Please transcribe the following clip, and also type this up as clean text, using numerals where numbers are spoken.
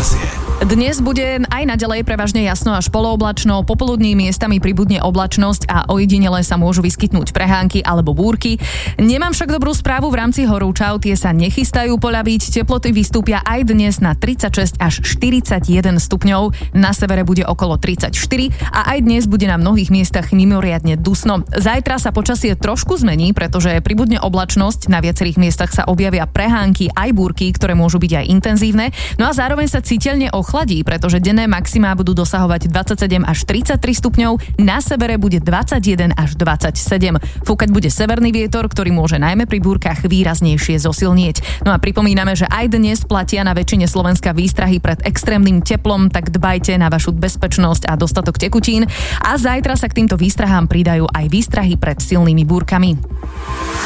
Fantázie. Dnes bude aj naďalej prevažne jasno až polooblačno, popoludní miestami pribudne oblačnosť a ojedinele sa môžu vyskytnúť prehánky alebo búrky. Nemám však dobrú správu v rámci horúčav, tie sa nechystajú poľaviť, teploty vystúpia aj dnes na 36 až 41 stupňov, na severe bude okolo 34 a aj dnes bude na mnohých miestach mimoriadne dusno. Zajtra sa počasie trošku zmení, pretože pribudne oblačnosť, na viacerých miestach sa objavia prehánky aj búrky, ktoré môžu byť aj intenzívne, no a zároveň sa citeľne ochladí, pretože denné maximá budú dosahovať 27 až 33 stupňov, na severe bude 21 až 27. Fúkať bude severný vietor, ktorý môže najmä pri búrkach výraznejšie zosilnieť. No a pripomíname, že aj dnes platia na väčšine Slovenska výstrahy pred extrémnym teplom, tak dbajte na vašu bezpečnosť a dostatok tekutín. A zajtra sa k týmto výstrahám pridajú aj výstrahy pred silnými búrkami.